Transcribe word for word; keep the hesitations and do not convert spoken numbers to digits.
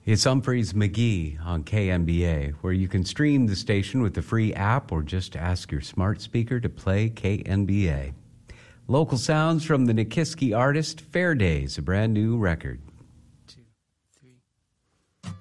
It's Humphreys McGee on K N B A, where you can stream the station with the free app or just ask your smart speaker to play K N B A. Local sounds from the Nikiski artist Fair Days, a brand new record.